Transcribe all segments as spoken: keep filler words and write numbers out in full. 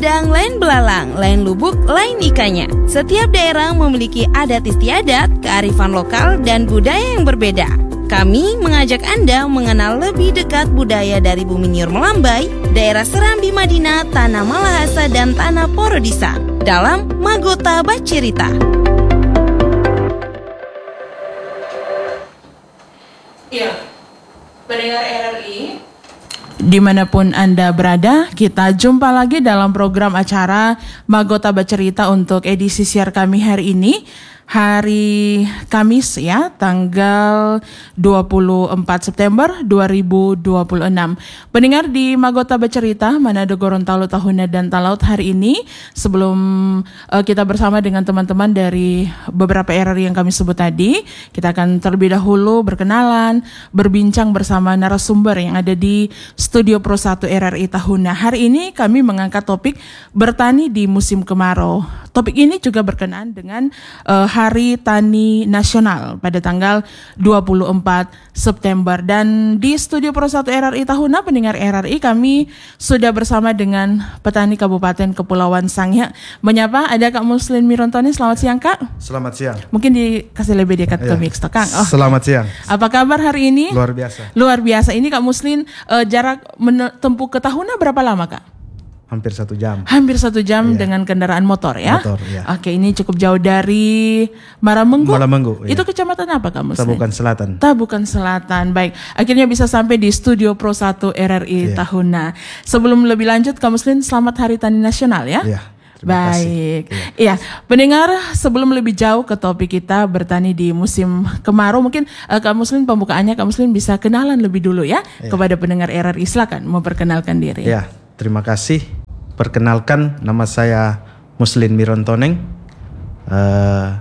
Padang lain belalang, lain lubuk, lain ikannya. Setiap daerah memiliki adat istiadat, kearifan lokal, dan budaya yang berbeda. Kami mengajak Anda mengenal lebih dekat budaya dari Bumi Nyur Melambai, daerah Serambi Madinah, Tanah Malahasa, dan Tanah Porodisa dalam Magota Bacerita. Ya, pendengar R R I, dimanapun Anda berada, kita jumpa lagi dalam program acara Magota Bacerita untuk edisi siar kami hari ini, hari Kamis ya, tanggal dua puluh empat September dua ribu dua puluh enam. Pendengar di Magota Bacerita, Manado Gorontalo Tahuna dan Talaut hari ini, sebelum uh, kita bersama dengan teman-teman dari beberapa R R I yang kami sebut tadi, kita akan terlebih dahulu berkenalan, berbincang bersama narasumber yang ada di Studio Pro satu R R I Tahuna. Hari ini kami mengangkat topik bertani di musim kemarau. Topik ini juga berkenaan dengan uh, Hari Tani Nasional pada tanggal dua puluh empat September. Dan di Studio Pro satu R R I Tahuna, pendengar R R I, kami sudah bersama dengan petani Kabupaten Kepulauan Sangihe. Menyapa, ada Kak Muslin Mirontoni. Selamat siang, Kak. Selamat siang. Mungkin dikasih lebih dekat ya, ke mix, Kang. Oh. Selamat siang. Apa kabar hari ini? Luar biasa. Luar biasa. Ini Kak Muslin, uh, jarak menempuh ke Tahuna berapa lama, Kak? Hampir satu jam. Hampir satu jam iya. dengan kendaraan motor ya? Motor, iya. Oke, ini cukup jauh dari Maramenggu. Maramenggu, iya. Itu kecamatan apa Kak Muslin? Tabukan Selatan. Tabukan Selatan, baik. Akhirnya bisa sampai di Studio Pro satu R R I iya. Tahuna. Sebelum lebih lanjut, Kak Muslin, selamat Hari Tani Nasional ya? Iya. Baik, iya. iya. Pendengar, sebelum lebih jauh ke topik kita bertani di musim kemarau, mungkin uh, Kak Muslin pembukaannya Kak Muslin bisa kenalan lebih dulu ya iya. kepada pendengar R R I. Silakan memperkenalkan diri. Iya, terima kasih. Perkenalkan, nama saya Muslin Mirontoneng. Uh,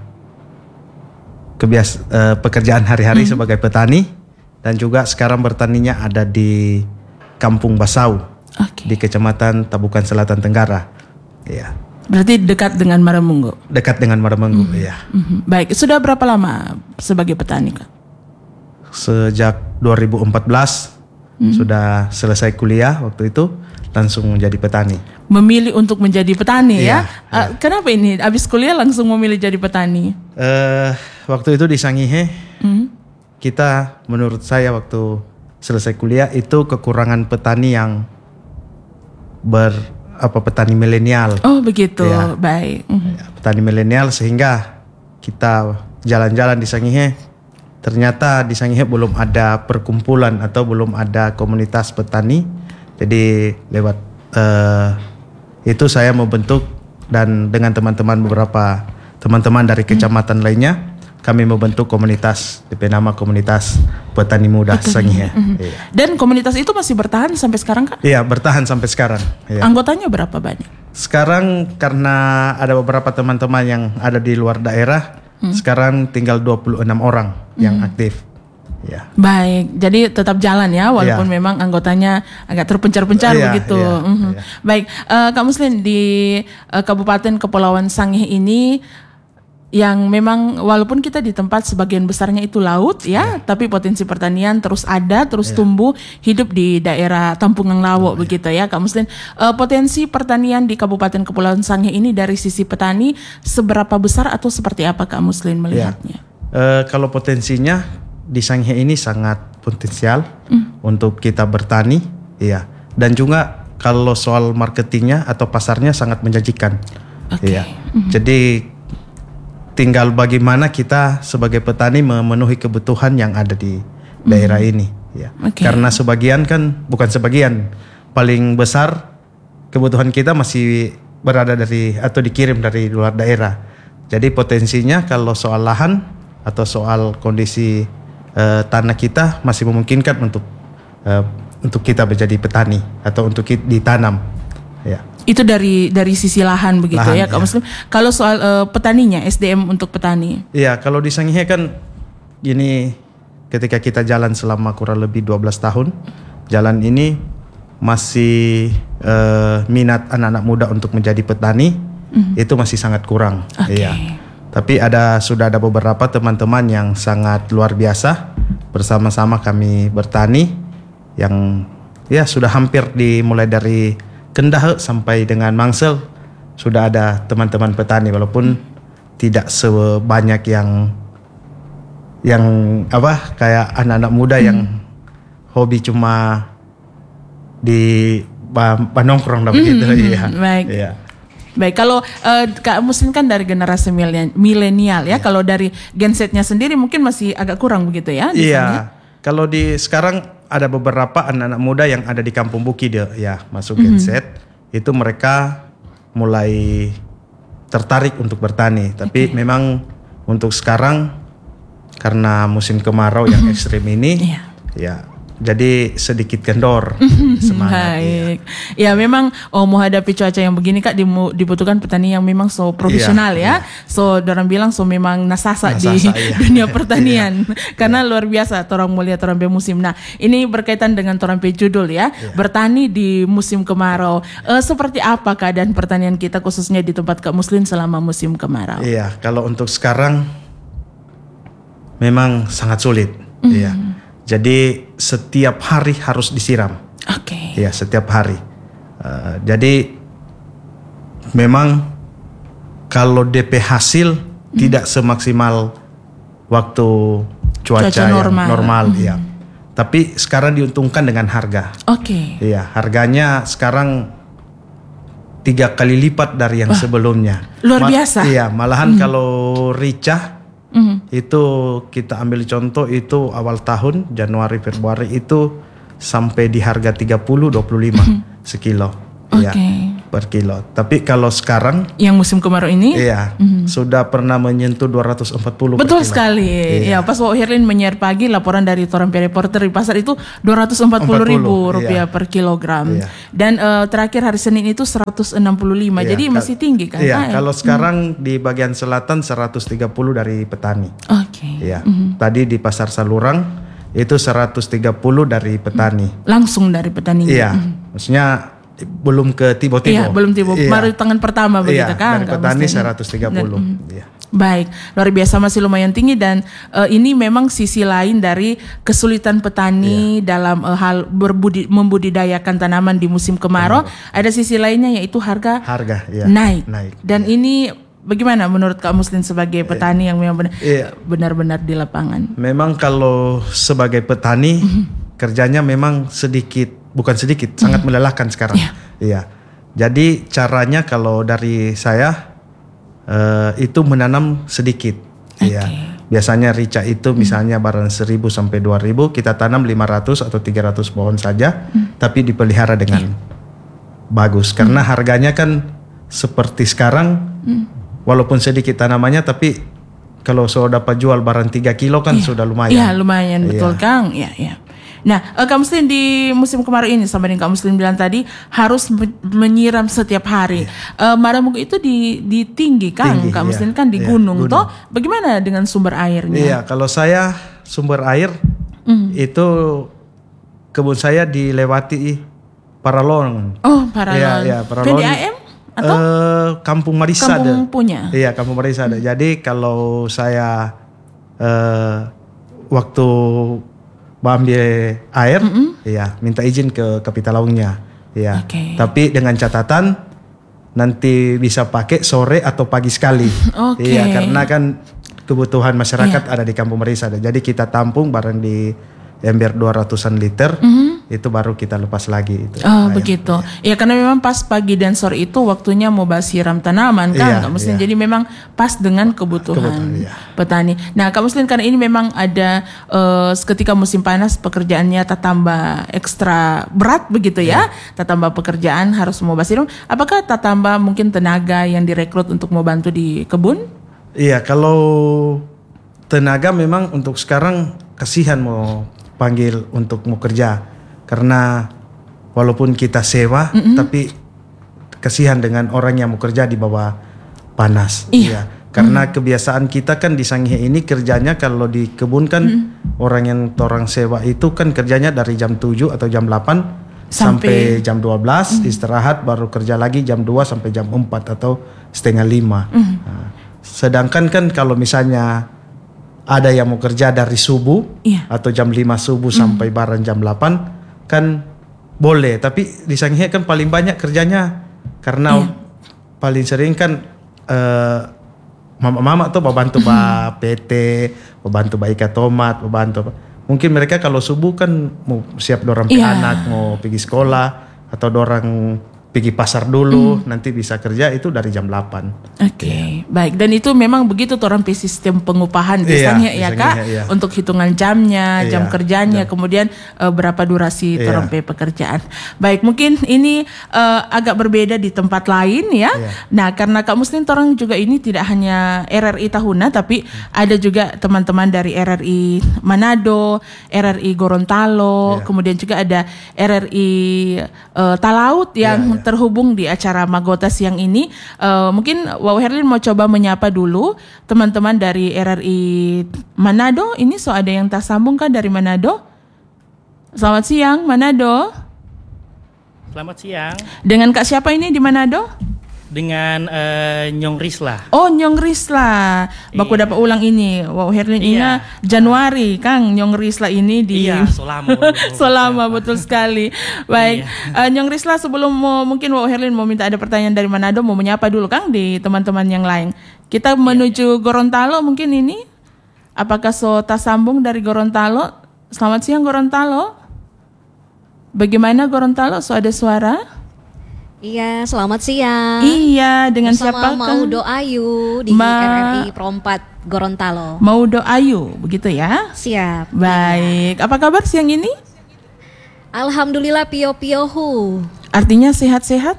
kebias uh, pekerjaan hari-hari mm-hmm. sebagai petani, dan juga sekarang bertaninya ada di Kampung Basau, okay. di Kecamatan Tabukan Selatan Tenggara. Ya. Berarti dekat dengan Maramenggu. Dekat dengan Maramenggu, mm-hmm. ya. Mm-hmm. Baik, sudah berapa lama sebagai petani, Kak? Sejak dua ribu empat belas mm-hmm. sudah selesai kuliah waktu itu, langsung menjadi petani. Memilih untuk menjadi petani iya, ya? Uh, iya. Kenapa ini? Abis kuliah langsung memilih jadi petani? Uh, waktu itu di Sangihe, mm-hmm. kita menurut saya waktu selesai kuliah itu kekurangan petani yang ber apa petani milenial. Oh begitu, ya. Baik. Mm-hmm. Ya, petani milenial, sehingga kita jalan-jalan di Sangihe. Ternyata di Sangihe belum ada perkumpulan atau belum ada komunitas petani. Jadi lewat uh, itu saya membentuk, dan dengan teman-teman beberapa teman-teman dari kecamatan hmm. lainnya, kami membentuk komunitas, D P nama Komunitas Petani Muda Sangihe. Mm-hmm. Iya. Dan komunitas itu masih bertahan sampai sekarang, Kak? Iya, bertahan sampai sekarang. Iya. Anggotanya berapa banyak? Sekarang karena ada beberapa teman-teman yang ada di luar daerah, hmm. sekarang tinggal dua puluh enam orang yang hmm. aktif. Ya. Baik, jadi tetap jalan ya, walaupun ya. memang anggotanya agak terpencar-pencar ya, begitu. Ya, mm-hmm. ya. Baik, uh, Kak Muslin, di uh, Kabupaten Kepulauan Sangihe ini, yang memang walaupun kita di tempat sebagian besarnya itu laut ya, ya. tapi potensi pertanian terus ada, terus ya. tumbuh, hidup di daerah Tampungan Lawo, oh, begitu ya, Kak Muslin. Uh, potensi pertanian di Kabupaten Kepulauan Sangihe ini dari sisi petani seberapa besar atau seperti apa Kak Muslin melihatnya? Ya. Uh, kalau potensinya di Sangihe ini sangat potensial mm. untuk kita bertani, iya. Dan juga kalau soal marketingnya atau pasarnya sangat menjanjikan, okay. iya. Mm-hmm. Jadi tinggal bagaimana kita sebagai petani memenuhi kebutuhan yang ada di mm. daerah ini, ya. Okay. Karena sebagian kan bukan sebagian, paling besar kebutuhan kita masih berada dari atau dikirim dari luar daerah. Jadi potensinya kalau soal lahan atau soal kondisi Uh, tanah kita masih memungkinkan untuk uh, untuk kita menjadi petani atau untuk kita ditanam, ya. Itu dari dari sisi lahan begitu lahan, ya, Kak Muslim. Ya. Kalau soal uh, petaninya, S D M untuk petani. Iya, kalau di Sangihe kan ini ketika kita jalan selama kurang lebih dua belas tahun, jalan ini masih uh, minat anak-anak muda untuk menjadi petani mm-hmm. itu masih sangat kurang, okay. iya. Tapi ada sudah ada beberapa teman-teman yang sangat luar biasa, bersama-sama kami bertani yang ya sudah hampir dimulai dari Kendahe sampai dengan Mangsel sudah ada teman-teman petani, walaupun tidak sebanyak yang yang apa kayak anak-anak muda hmm. yang hobi cuma di nongkrong dan begitu. Hmm, ya. Baik. Ya. Baik, kalau uh, Kak Muslin kan dari generasi milenial ya, ya. Kalau dari Gen Z-nya sendiri mungkin masih agak kurang begitu ya? Iya. Kalau di sekarang ada beberapa anak-anak muda yang ada di Kampung Bukid ya masuk Gen Z, mm-hmm. itu mereka mulai tertarik untuk bertani. Tapi okay. memang untuk sekarang karena musim kemarau yang mm-hmm. ekstrim ini, yeah. ya jadi sedikit kendor semangat. Baik. Ya. ya memang oh menghadapi cuaca yang begini Kak dibutuhkan petani yang memang so profesional ya. ya. So orang bilang so memang nasasa, nasasa di iya. dunia pertanian. iya. Karena iya. luar biasa orang melihat orang pe musim. Nah, ini berkaitan dengan orang pe judul ya. Iya. Bertani di musim kemarau. Uh, seperti apa keadaan pertanian kita khususnya di tempat Kak Muslin selama musim kemarau? Iya, kalau untuk sekarang memang sangat sulit. Iya. Mm. Jadi setiap hari harus disiram. Oke. Okay. Ya, setiap hari. Uh, jadi memang kalau D P hasil hmm. tidak semaksimal waktu cuaca, cuaca normal, yang normal hmm. ya. Tapi sekarang diuntungkan dengan harga. Oke. Okay. Iya, harganya sekarang tiga kali lipat dari yang Wah, sebelumnya. Luar biasa. Ma- iya, malahan hmm. kalau rica Mm-hmm. itu kita ambil contoh itu awal tahun Januari Februari itu sampai di harga tiga puluh dua puluh lima mm-hmm. sekilo okay. ya per kilo. Tapi kalau sekarang yang musim kemarau ini iya mm-hmm. sudah pernah menyentuh dua ratus empat puluh betul per kilo. Sekali iya. Ya pas Wak Herlin menyiar pagi laporan dari Torampi Reporter di pasar itu dua ratus empat puluh ribu rupiah iya. per kilogram iya. dan uh, terakhir hari Senin itu seratus enam puluh lima iya. jadi masih tinggi kan iya. Kak? Kalau sekarang hmm. di bagian selatan seratus tiga puluh dari petani. Oke okay. iya. mm-hmm. Tadi di pasar Salurang itu seratus tiga puluh dari petani langsung dari petani iya mm-hmm. maksudnya belum ke tibo-tibo. Iya, belum tibo. Iya. Baru tangan pertama begitu iya, kan. Dari petani seratus tiga puluh. Dan, mm, iya. Baik, luar biasa masih lumayan tinggi dan uh, ini memang sisi lain dari kesulitan petani iya. dalam uh, hal berbudi, membudidayakan tanaman di musim kemarau. Kemarau. Ada sisi lainnya yaitu harga, harga iya. naik. naik. Dan iya. ini bagaimana menurut Kak Muslin sebagai petani iya. yang memang benar, iya. benar-benar di lapangan? Memang kalau sebagai petani mm-hmm. kerjanya memang sedikit bukan sedikit, sangat mm. melelahkan sekarang. Iya. Iya. Jadi caranya kalau dari saya uh, itu menanam sedikit. Okay. Iya. Biasanya rica itu misalnya mm. barang seribu sampai dua ribu, kita tanam lima ratus atau tiga ratus pohon saja, mm. tapi dipelihara dengan yeah. bagus. Karena mm. harganya kan seperti sekarang, mm. walaupun sedikit tanamannya, tapi kalau sudah dapat jual barang tiga kilo kan yeah. sudah lumayan. Iya, lumayan, betul yeah. Kang. Iya, iya. Nah, uh, Kak Muslin di musim kemarau ini sama dengan Kak Muslin bilang tadi harus menyiram setiap hari. Yeah. Uh, Maramugu itu di, di tinggi Kang, tinggi, Kak Muslin yeah. kan di yeah, gunung, gunung. Toh bagaimana dengan sumber airnya? Iya, yeah, kalau saya sumber air mm. itu kebun saya dilewati Paralon. Oh, Paralon. Iya, yeah, yeah, Paralon. P D A M atau uh, Kampung Marisa? Kampung punya. Iya, Kampung Marisa. Mm. Jadi kalau saya uh, waktu ambil air, mm-hmm. ya minta izin ke Kapitalaungnya, ya. Okay. Tapi dengan catatan nanti bisa pakai sore atau pagi sekali, okay. ya karena kan kebutuhan masyarakat yeah. ada di Kampung Marisa. Jadi kita tampung bareng di ember dua ratusan liter, mm-hmm. itu baru kita lepas lagi. Itu. Oh air. Begitu, ya. ya karena memang pas pagi dan sore itu waktunya mau siram tanaman kan, yeah, Kak Muslin. Yeah. Jadi memang pas dengan kebutuhan, kebutuhan yeah. petani. Nah, Kak Muslin karena ini memang ada uh, ketika musim panas pekerjaannya tak tambah ekstra berat begitu ya, yeah. tak tambah pekerjaan harus mau siram. Apakah tak tambah mungkin tenaga yang direkrut untuk mau bantu di kebun? Iya, kalau tenaga memang untuk sekarang kasihan mau panggil untuk mau kerja karena walaupun kita sewa mm-hmm. tapi kasihan dengan orang yang mau kerja di bawah panas. Iya. Ya. Karena mm-hmm. kebiasaan kita kan di Sangihe ini kerjanya kalau di kebun kan mm-hmm. orang yang orang sewa itu kan kerjanya dari jam tujuh atau jam delapan sampai, sampai jam dua belas mm-hmm. istirahat baru kerja lagi jam dua sampai jam empat atau setengah lima. Mm-hmm. Nah, sedangkan kan kalau misalnya ada yang mau kerja dari subuh yeah. atau jam lima subuh mm. sampai barang jam delapan kan boleh, tapi di Sangihe kan paling banyak kerjanya karena Iya. paling sering kan eh, mama-mama tuh membantu ba P T, membantu ba Ika Tomat, membantu. Mungkin mereka kalau subuh kan mau siap dorang pe Iya. anak, mau pergi sekolah atau dorang pergi pasar dulu, nanti bisa kerja itu dari jam delapan. Oke, baik. Dan itu memang begitu tuh orang sistem pengupahan di Iya, Sangihe di ya Sangihe, Kak, iya. untuk hitungan jamnya, jam Iya, kerjanya, jam. kemudian eh, berapa durasi Iya. orang pe pekerjaan. Baik, mungkin ini eh, agak berbeda di tempat lain ya. Iya. Nah, karena Kak Muslim orang juga ini tidak hanya R R I Tahuna, tapi ada juga teman-teman dari R R I Manado, R R I Gorontalo, Iya. kemudian juga ada R R I eh, Talaut yang Iya, iya. terhubung di acara Magota siang ini. Eh, mungkin Wow Herlin mau coba menyapa dulu teman-teman dari R R I Manado. Ini so ada yang tersambung kan dari Manado? Selamat siang Manado. Selamat siang, Dengan Kak siapa ini di Manado? dengan eh, Nyong Risla. Oh Nyong Risla. Baku Iya. dapat ulang ini. Wow Herlin Iya. ingat Januari Kang Nyong Risla ini di Iya, selama. Selama betul sekali. Baik, eh, Nyong Risla sebelum mau, mungkin Wow Herlin mau minta ada pertanyaan dari Manado, mau menyapa dulu Kang di teman-teman yang lain. Kita menuju Gorontalo mungkin ini. Apakah so sambung dari Gorontalo? Selamat siang Gorontalo. Bagaimana Gorontalo? So ada suara? Iya, selamat siang. Iya, dengan Bersama siapa Maudo Ayu di Ma- R R I Perompat Gorontalo. Maudo Ayu, begitu ya? Siap. Baik, apa kabar siang ini? Alhamdulillah pio-piohu. Artinya sehat-sehat?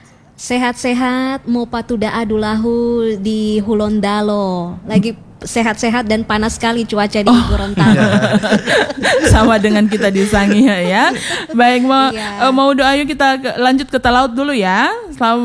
Sehat-sehat mau patuda adulahu di Hulondalo. Lagi sehat-sehat dan panas sekali cuaca di Gorontalo. Sama dengan kita di Sangihe ya. Baik, mau Iya. eh, mau doa yuk kita ke- lanjut ke Talaut dulu ya. Selamat